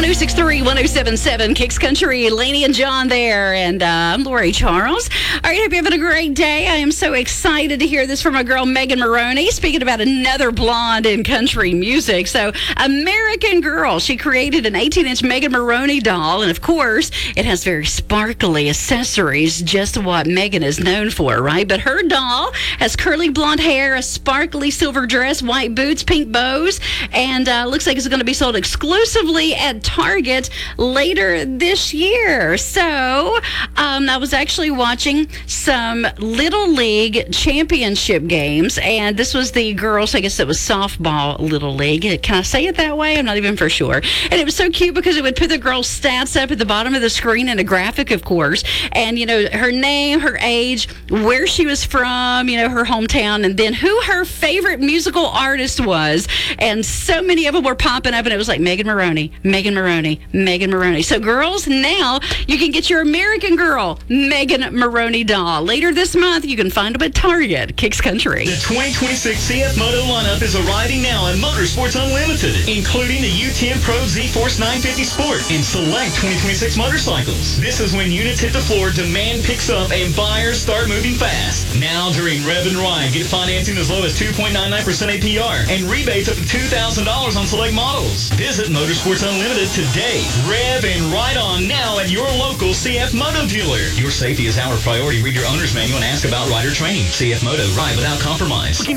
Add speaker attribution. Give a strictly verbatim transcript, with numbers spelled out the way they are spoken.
Speaker 1: oh six three, one oh seven seven, Kicks Country, Lainey and John there, and uh, I'm Lori Charles. All right, hope you're having a great day. I am so excited to hear this from my girl, Megan Moroney, speaking about another blonde in country music. So, American Girl, she created an eighteen-inch Megan Moroney doll, and of course, it has very sparkly accessories, just what Megan is known for, right? But her doll has curly blonde hair, a sparkly silver dress, white boots, pink bows, and uh, looks like it's going to be sold exclusively at Target later this year. So, um, I was actually watching some Little League championship games, and this was the girls, I guess it was softball Little League. Can I say it that way? I'm not even for sure. And it was so cute because it would put the girls' stats up at the bottom of the screen in a graphic, of course, and, you know, her name, her age, where she was from, you know, her hometown, and then who her favorite musical artist was. And so many of them were popping up, and it was like Megan Moroney, Megan Moroney, Megan Moroney. So, girls, now you can get your American Girl Megan Moroney doll. Later this month, you can find them at Target. Kicks Country.
Speaker 2: The twenty twenty-six C F Moto lineup is arriving now at Motorsports Unlimited, including the U ten Pro Z-Force nine fifty Sport and select twenty twenty-six motorcycles. This is when units hit the floor, demand picks up, and buyers start moving fast. Now during Rev and Ride, get financing as low as two point nine nine percent A P R and rebates up to two thousand dollars on select models. Visit Motorsports Unlimited today. Rev and Ride on now at your local C F Moto dealer. Your safety is our priority. Read your owner's manual and ask about rider training. C F Moto, ride without compromise.